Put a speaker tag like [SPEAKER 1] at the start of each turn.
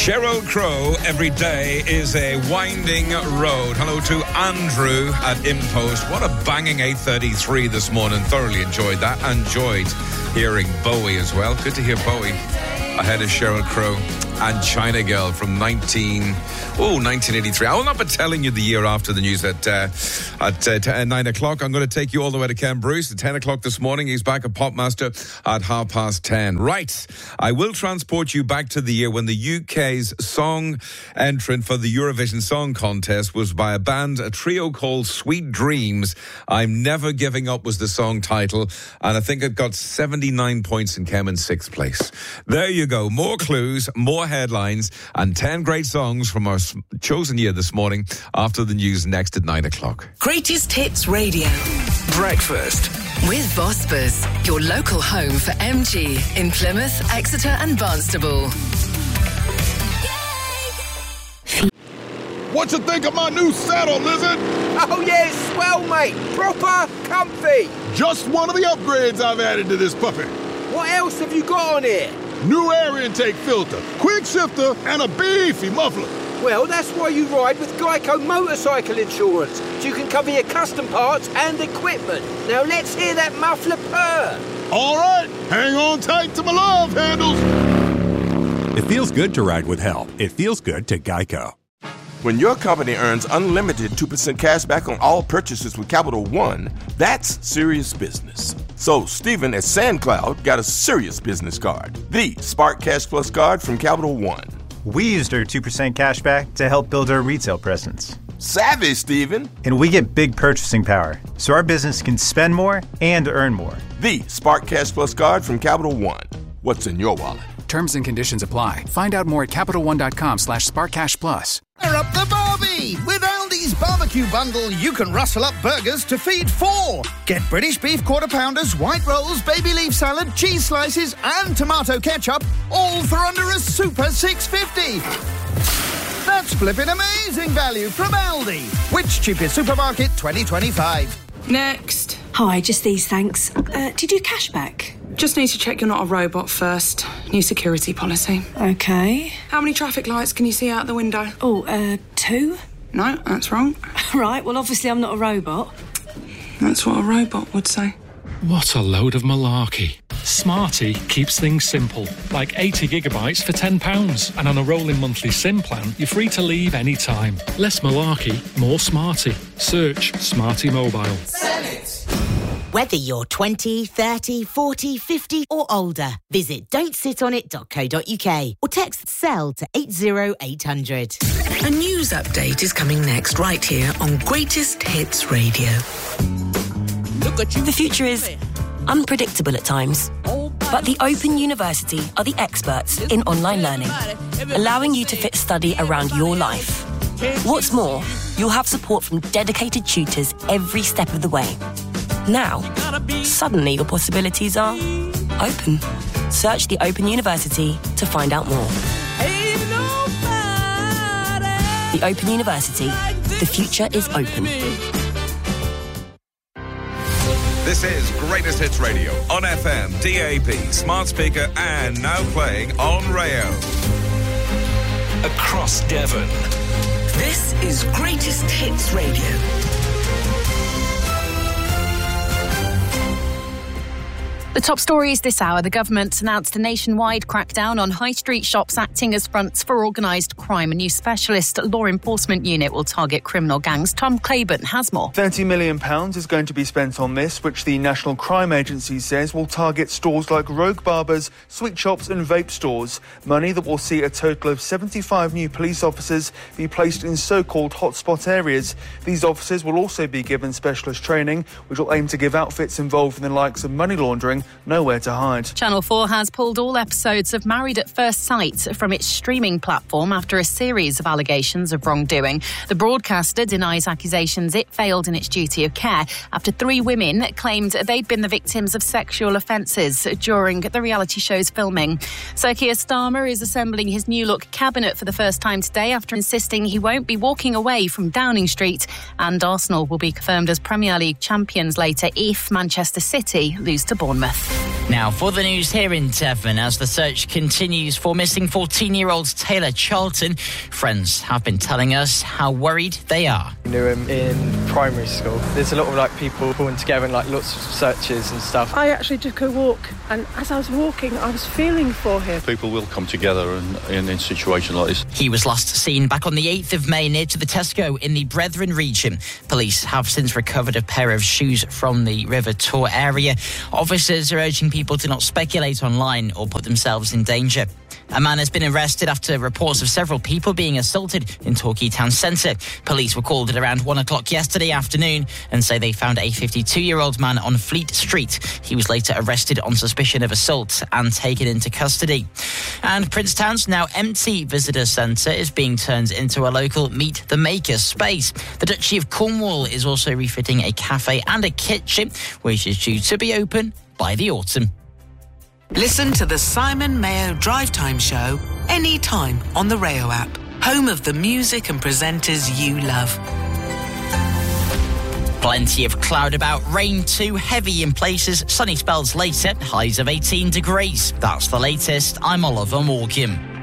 [SPEAKER 1] Sheryl Crow, every day is a winding road. Hello to Andrew at Impost. What a banging 8:33 this morning. Thoroughly enjoyed that. Enjoyed hearing Bowie as well. Good to hear Bowie ahead of Sheryl Crow and China Girl from 1983. I will not be telling you the year after the news at 9 o'clock. I'm going to take you all the way to Ken Bruce at 10 o'clock this morning. He's back at Popmaster at 10:30. Right. I will transport you back to the year when the UK's song entrant for the Eurovision Song Contest was by a trio called Sweet Dreams. I'm Never Giving Up was the song title, and I think it got 79 points and came in 6th place. There you go. More clues, more headlines, and 10 great songs from our chosen year this morning after the news next at 9 o'clock.
[SPEAKER 2] Greatest Hits Radio.
[SPEAKER 3] Breakfast
[SPEAKER 2] with Vosper's, your local home for MG in Plymouth, Exeter and Barnstable.
[SPEAKER 4] What you think of my new saddle, Lizard?
[SPEAKER 5] Oh yeah, it's swell, mate. Proper comfy.
[SPEAKER 4] Just one of the upgrades I've added to this puppy.
[SPEAKER 5] What else have you got on here?
[SPEAKER 4] New air intake filter, quick shifter, and a beefy muffler.
[SPEAKER 5] Well, that's why you ride with Geico Motorcycle Insurance, so you can cover your custom parts and equipment. Now let's hear that muffler purr.
[SPEAKER 4] All right, hang on tight to my love handles.
[SPEAKER 6] It feels good to ride with help. It feels good to Geico.
[SPEAKER 7] When your company earns unlimited 2% cash back on all purchases with Capital One, that's serious business. So Stephen at SandCloud got a serious business card, the Spark Cash Plus card from Capital One.
[SPEAKER 8] We used our 2% cash back to help build our retail presence.
[SPEAKER 7] Savvy, Stephen.
[SPEAKER 8] And we get big purchasing power, so our business can spend more and earn more.
[SPEAKER 7] The Spark Cash Plus card from Capital One. What's in your wallet?
[SPEAKER 3] Terms and conditions apply. Find out more at CapitalOne.com/SparkCashPlus.
[SPEAKER 9] Fire up the Barbie! With Aldi's barbecue bundle, you can rustle up burgers to feed 4. Get British beef quarter pounders, white rolls, baby leaf salad, cheese slices, and tomato ketchup, all for under a super $6.50. That's flipping amazing value from Aldi. Which cheapest supermarket 2025?
[SPEAKER 10] Next.
[SPEAKER 11] Hi, just these, thanks. Did you do cash back?
[SPEAKER 10] Just need to check you're not a robot first. New security policy.
[SPEAKER 11] Okay.
[SPEAKER 10] How many traffic lights can you see out the window?
[SPEAKER 11] 2?
[SPEAKER 10] No, that's wrong.
[SPEAKER 11] Right, well, obviously I'm not a robot.
[SPEAKER 10] That's what a robot would say.
[SPEAKER 12] What a load of malarkey. Smarty keeps things simple, like 80 gigabytes for £10. And on a rolling monthly SIM plan, you're free to leave any time. Less malarkey, more Smarty. Search Smarty Mobile.
[SPEAKER 13] Whether you're 20, 30, 40, 50 or older, visit don'tsitonit.co.uk or text CELL to 80800.
[SPEAKER 2] A news update is coming next right here on Greatest Hits Radio.
[SPEAKER 14] The future is unpredictable at times, but the Open University are the experts in online learning, allowing you to fit study around your life. What's more, you'll have support from dedicated tutors every step of the way. Now, suddenly your possibilities are open. Search the Open University to find out more. The Open University. The future is open.
[SPEAKER 1] This is Greatest Hits Radio on FM, DAB, smart speaker, and now playing on Rayo.
[SPEAKER 3] Across Devon.
[SPEAKER 2] This is Greatest Hits Radio.
[SPEAKER 15] The top stories this hour. The government announced a nationwide crackdown on high street shops acting as fronts for organised crime. A new specialist law enforcement unit will target criminal gangs. Tom Claiborne has more.
[SPEAKER 16] £30 million is going to be spent on this, which the National Crime Agency says will target stores like rogue barbers, sweet shops and vape stores. Money that will see a total of 75 new police officers be placed in so-called hotspot areas. These officers will also be given specialist training, which will aim to give outfits involved in the likes of money laundering nowhere to hide.
[SPEAKER 15] Channel 4 has pulled all episodes of Married at First Sight from its streaming platform after a series of allegations of wrongdoing. The broadcaster denies accusations it failed in its duty of care after 3 women claimed they'd been the victims of sexual offences during the reality show's filming. Sir Keir Starmer is assembling his new look cabinet for the first time today after insisting he won't be walking away from Downing Street, and Arsenal will be confirmed as Premier League champions later if Manchester City lose to Bournemouth.
[SPEAKER 17] Now, for the news here in Devon, as the search continues for missing 14-year-old Taylor Charlton, friends have been telling us how worried they are.
[SPEAKER 18] I knew him in primary school. There's a lot of people pulling together and lots of searches and stuff.
[SPEAKER 19] I actually took a walk, and as I was walking, I was feeling for him.
[SPEAKER 20] People will come together in a situation like this.
[SPEAKER 17] He was last seen back on the 8th of May near to the Tesco in the Brethren region. Police have since recovered a pair of shoes from the River Tor area. Officers are urging people to not speculate online or put themselves in danger. A man has been arrested after reports of several people being assaulted in Torquay town centre. Police were called at around 1 o'clock yesterday afternoon and say they found a 52-year-old man on Fleet Street. He was later arrested on suspicion of assault and taken into custody. And Princetown's now empty visitor centre is being turned into a local Meet the Maker space. The Duchy of Cornwall is also refitting a cafe and a kitchen, which is due to be open by the autumn.
[SPEAKER 21] Listen to the Simon Mayo Drive Time Show anytime on the Rayo app. Home of the music and presenters you love.
[SPEAKER 17] Plenty of cloud about, rain too, heavy in places, sunny spells later, highs of 18 degrees. That's the latest. I'm Oliver Morgan.